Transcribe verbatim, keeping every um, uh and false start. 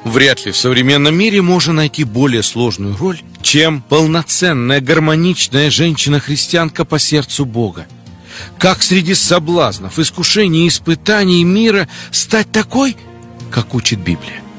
Вряд ли в современном мире можно найти более сложную роль, чем полноценная гармоничная женщина-христианка по сердцу Бога. Как среди соблазнов, искушений и испытаний мира стать такой, как учит Библия?